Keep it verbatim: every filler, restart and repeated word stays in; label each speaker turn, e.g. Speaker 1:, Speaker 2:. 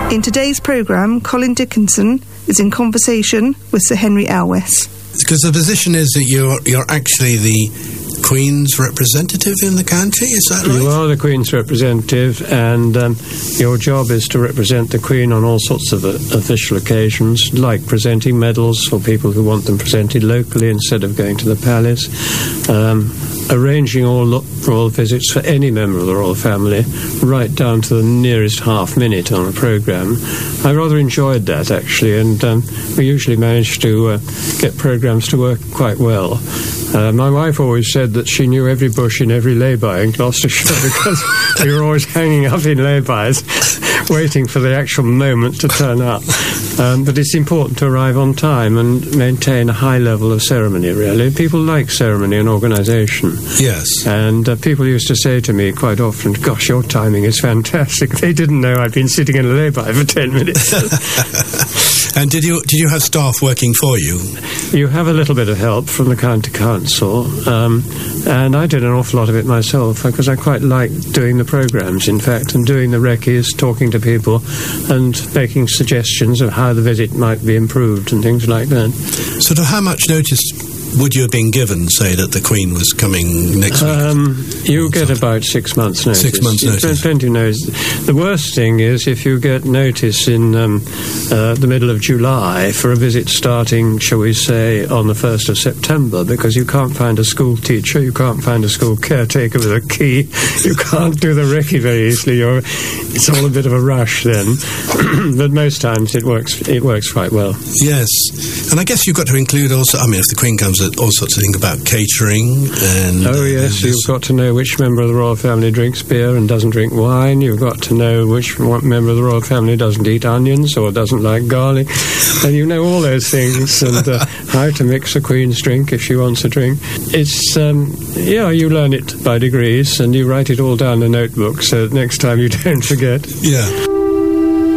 Speaker 1: In today's programme, Colin Dickinson is in conversation with Sir Henry Elwes.
Speaker 2: Because the position is that you're you're actually the Queen's representative in the county, is that right?
Speaker 3: You are the Queen's representative, and um, your job is to represent the Queen on all sorts of uh, official occasions, like presenting medals for people who want them presented locally instead of going to the palace, um, arranging all lo- royal visits for any member of the royal family, right down to the nearest half minute on a programme. I rather enjoyed that, actually, and um, we usually manage to uh, get programmes to work quite well. Uh, my wife always said that she knew every bush in every lay-by in Gloucestershire because we were always hanging up in lay-bys waiting for the actual moment to turn up. Um, but it's important to arrive on time and maintain a high level of ceremony, really. People like ceremony and organisation.
Speaker 2: Yes.
Speaker 3: And uh, people used to say to me quite often, gosh, your timing is fantastic. They didn't know I'd been sitting in a lay-by for ten minutes.
Speaker 2: And did you did you have staff working for you?
Speaker 3: You have a little bit of help from the county council, um, and I did an awful lot of it myself because I quite like doing the programmes, in fact, and doing the recce's, talking to people and making suggestions of how the visit might be improved and things like that.
Speaker 2: Sort of how much notice would you have been given, say, that the Queen was coming next week?
Speaker 3: Um, you get about six months' notice.
Speaker 2: Six months' notice.
Speaker 3: Plenty of notice. The worst thing is if you get notice in um, uh, the middle of July for a visit starting, shall we say, on the first of September, because you can't find a school teacher, you can't find a school caretaker with a key, you can't do the recce very easily. You're, it's all a bit of a rush then. But most times it works. It works quite well.
Speaker 2: Yes, and I guess you've got to include also. I mean, if the Queen comes, all sorts of things about catering and...
Speaker 3: Oh, yes, you've got to know which member of the royal family drinks beer and doesn't drink wine. You've got to know which member of the royal family doesn't eat onions or doesn't like garlic. And you know all those things, and uh, how to mix a Queen's drink if she wants a drink. It's, um, yeah, you learn it by degrees, and you write it all down in a notebook so that next time you don't forget.
Speaker 2: Yeah.